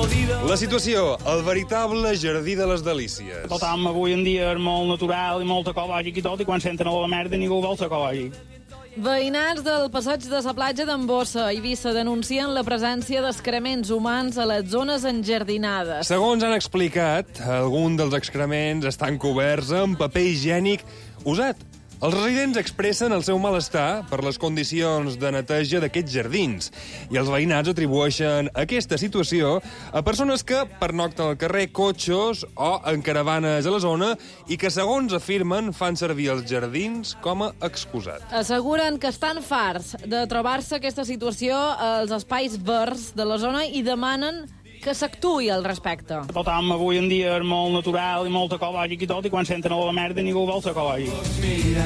La situació, el veritable jardí de les delícies. Tothom avui en dia és molt natural i molt ecològic i tot, i quan senten a la merda ningú vol ser ecològic. Veïnats del passeig de la platja d'Ambossa, Eivissa, denuncien la presència d'excrements humans a les zones enjardinades. Segons han explicat, alguns dels excrements estan coberts amb paper higiènic usat. Els residents expressen el seu malestar per les condicions de neteja d'aquests jardins i els veïnats atribueixen aquesta situació a persones que pernocten al carrer, cotxos o en caravanes a la zona i que, segons afirmen, fan servir els jardins com a excusat. Asseguren que estan farts de trobar-se aquesta situació als espais verds de la zona i demanen que s'actuï al respecte. Tothom avui en dia és molt natural i molt ecològic i tot, i quan senten a la merda ningú vol ser ecològic.